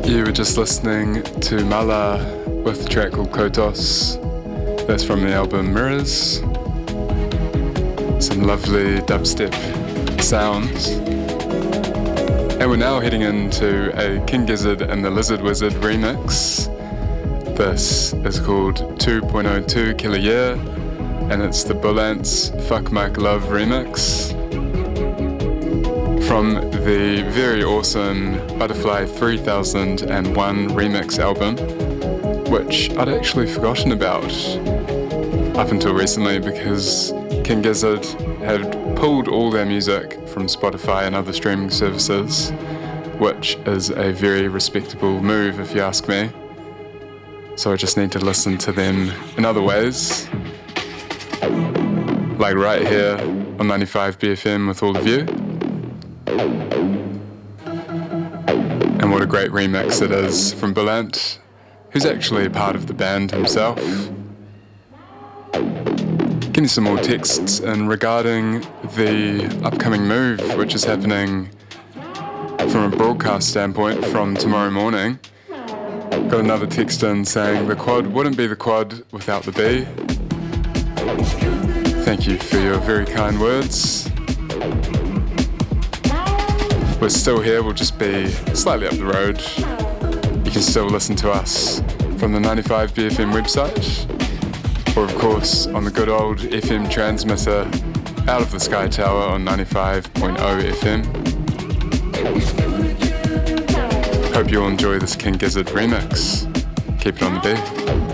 You were just listening to Mala with a track called Kotos. That's from the album Mirrors. Some lovely dubstep sounds. And we're now heading into a King Gizzard and the Lizard Wizard remix. This is called 2.02 Killer Year, and it's the Bullants Fuck Mike Love remix from the very awesome Butterfly 3001 remix album, which I'd actually forgotten about up until recently because King Gizzard had pulled all their music from Spotify and other streaming services, which is a very respectable move if you ask me. So I just need to listen to them in other ways, like right here on 95 BFM with all of you. And what a great remix it is from Bullant, who's actually a part of the band himself. Getting some more texts in regarding the upcoming move, which is happening from a broadcast standpoint from tomorrow morning. Got another text in saying the quad wouldn't be the quad without the B. Thank you for your very kind words. We're still here, we'll just be slightly up the road. You can still listen to us from the 95 BFM website, or of course on the good old FM transmitter out of the Sky Tower on 95.0 FM. Hope you'll enjoy this King Gizzard remix. Keep it on the beat.